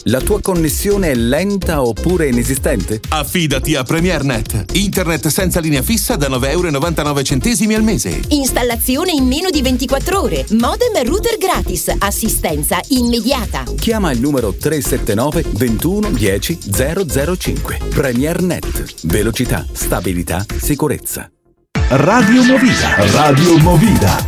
La tua connessione è lenta oppure inesistente? Affidati a PremierNet. Internet senza linea fissa da €9,99 al mese. Installazione in meno di 24 ore. Modem e router gratis. Assistenza immediata. Chiama il numero 379 21 10 005. PremierNet. Velocità, stabilità, sicurezza. Radio Movida. Radio Movida.